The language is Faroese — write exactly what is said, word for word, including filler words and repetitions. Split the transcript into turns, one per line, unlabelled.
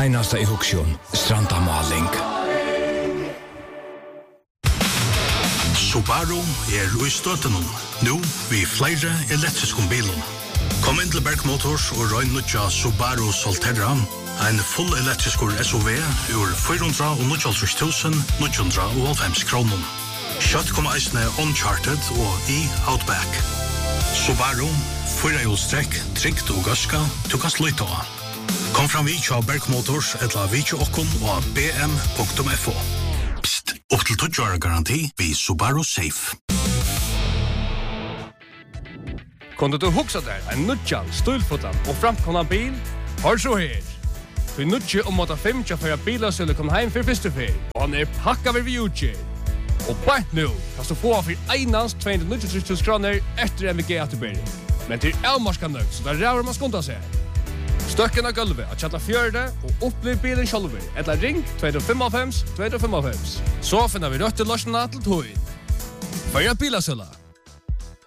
Einasta i Huxion, Stranda Maling.
Subaru er i støtenen, nå vi flere elektriske bilen. Kom inn til Berg Motors og røy nødja Subaru Solterra, en full elektrisk S U V ur fire hundre nittiåtte tusen ni hundre halvfems kroner. Kjøtt kommer eisene Uncharted og i Outback. Subaru, firehjulstrekk, trygt og gaska, tukkast lytta. Kom fram vi til Berg Motors, etla vi til okkon og b m punktum f o. Psst, opp til tolv år garanti vi Subaru Safe.
Kunde du huxa där en nutjan, stulfotan och framkomna bil? Har så här. Du nutje om att fem för att bilar skulle komma hem för första färd. Och han är packad vid utgång. Och bara nu kan du få för einans tvåhundranittio tusen kronor efter M V G autobering. Men till Elmarska nöjd så där rör man skonta sig. Stöcken av gulvet att chatta fjörde och upplev bilen själv. Eller ring två fem fem två fem fem. Så finner vi rött till lösarna till tog. För bilar